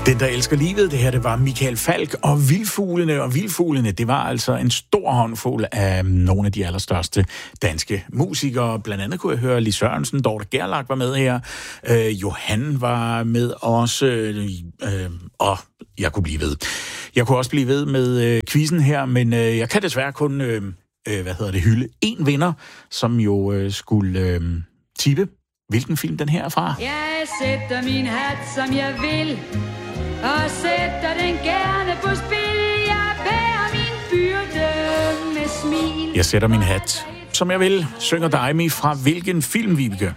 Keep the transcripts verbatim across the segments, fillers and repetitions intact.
Den, der elsker livet, det her, det var Michael Falch og Vildfuglene. Og Vildfuglene, det var altså en stor håndfuld af nogle af de allerstørste danske musikere. Blandt andet kunne jeg høre Lis Sørensen, Dorte Gerlach var med her. Øh, Johan var med også. Øh, øh, og jeg kunne blive ved. Jeg kunne også blive ved med øh, quizzen her, men øh, jeg kan desværre kun, øh, øh, hvad hedder det, hylde en vinder, som jo øh, skulle øh, tippe, hvilken film den her er fra. Jeg sætter min hat, som jeg vil, og sætter den gerne på spil. Jeg bærer min byrde med smil. Jeg sætter min hat, som jeg vil, synger Daimi fra hvilken film, Vibeke?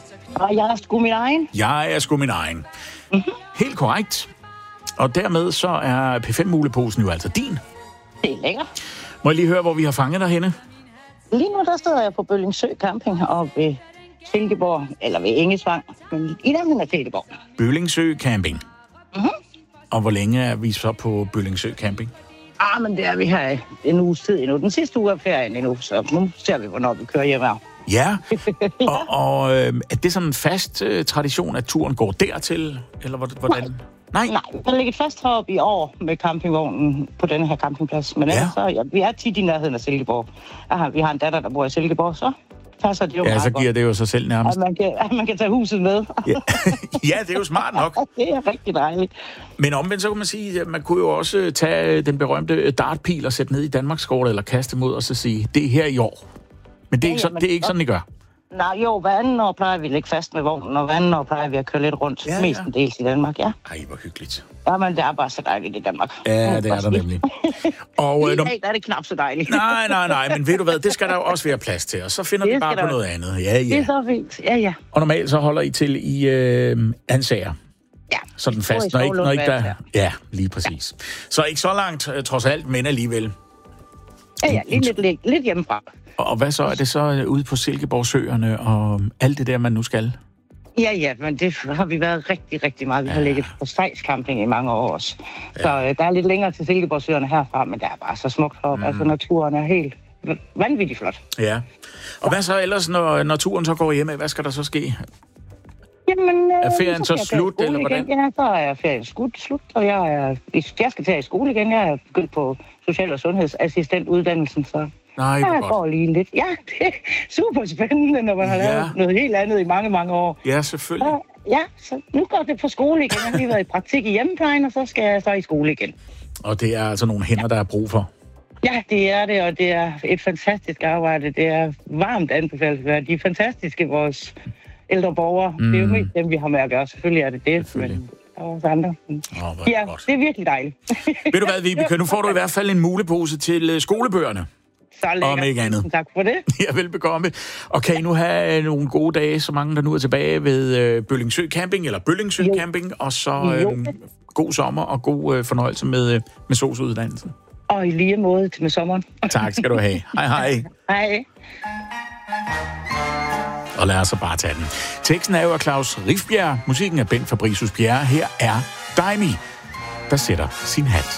Og jeg er sgu min egen. Jeg er sgu min egen. Mm-hmm. Helt korrekt. Og dermed så er P fem-muleposen jo altså din. Det er lækkert. Må jeg lige høre, hvor vi har fanget dig henne? Lige nu der står jeg på Bøllingsø Camping og ved Silkeborg, eller ved Engesvang, men i nærheden af Silkeborg. Bøllingsø Camping. Mm-hmm. Og hvor længe er vi så på Bøllingsø Camping? Ah, men det er vi her en uges tid endnu. Den sidste uge er ferien endnu, så nu ser vi, hvornår vi kører hjem her. Ja, og, og øh, er det sådan en fast øh, tradition, at turen går dertil, eller hvordan? Nej. Nej. Nej, der ligger et fast heroppe i år med campingvognen på denne her campingplads. Men ja. Så, ja, vi er tit i nærheden af Silkeborg. Aha, vi har en datter, der bor i Silkeborg, så passer det jo ja, meget så giver godt. det jo sig selv nærmest. At man kan, at man kan tage huset med. Ja. Ja, det er jo smart nok. Det er rigtig dejligt. Men omvendt, så kan man sige, at man kunne jo også tage den berømte dartpil og sætte ned i Danmarkskortet, eller kaste mod, og så sige, det er her i år. Men det er, ja, ikke, så, det er ikke sådan, I gør. Nej, jo, hver anden år plejer vi at ligge fast med vognen, og hver anden år plejer vi at køre lidt rundt, ja, ja. Mestendels i Danmark, ja. Ej, hvor hyggeligt. Jamen, det er bare så dejligt i Danmark. Ja, det er der nemlig. Og, I dag er det knap så dejligt. Nej, nej, nej, men ved du hvad, det skal der jo også være plads til, og så finder det vi bare på noget andet. Ja, ja. Det er så fint, ja, ja. Og normalt så holder I til i øh, Ansager. Ja. Sådan fast, når ikke, når ikke der... Ja, lige præcis. Ja. Så ikke så langt, trods alt, men alligevel. Ja, ja, lidt, lidt, lidt, lidt hjemmefra. Og hvad så? Er det så ude på Silkeborgsøerne og alt det der, man nu skal? Ja, ja, men det har vi været rigtig, rigtig meget. Vi ja. har ligget på Schweiz Camping i mange år også. Ja. Så øh, der er lidt længere til Silkeborgsøerne herfra, men der er bare så smukt heroppe. Mm. Altså, naturen er helt vanvittigt flot. Ja. Og hvad så ellers, når, når turen så går hjemme? Hvad skal der så ske? Jamen, øh, er ferien så, så slut, eller hvordan? Igen. Ja, så er ferien slut, slut, og jeg, er, jeg skal tage i skole igen. Jeg er begyndt på social- og sundhedsassistentuddannelsen, så... Nej, jeg går godt. Lige lidt. Ja, det er super spændende, når man har ja. lavet noget helt andet i mange, mange år. Ja, selvfølgelig. Så, ja, så nu går det på skole igen. Jeg har lige været i praktik i hjemmeplejen, og så skal jeg så i skole igen. Og det er altså nogle hænder, der er brug for? Ja, det er det, og det er et fantastisk arbejde. Det er varmt anbefalet. De er fantastiske, vores ældre borgere. Mm. Det er jo mest dem, vi har med at gøre. Selvfølgelig er det det, men der er også andre. Oh, ja, godt. Det er virkelig dejligt. Ved du hvad, Vibeke? Nu får du i hvert fald en mulepose til skolebøgerne. Så om ikke andet. Tak for det. Ja, velbekomme. Og kan I nu have nogle gode dage, så mange der nu er tilbage ved øh, Bøllingsø Camping, eller Bøllingsø jo. Camping, og så øh, god sommer og god øh, fornøjelse med, øh, med sosuddannelsen. Og i lige måde med sommeren. Tak skal du have. Hej, hej. Hej. Og lad os så bare tage den. Teksten er jo af Claus Rifbjerg, musikken er Bent Fabricius Bjerre. Her er Daimi, der sætter sin hat.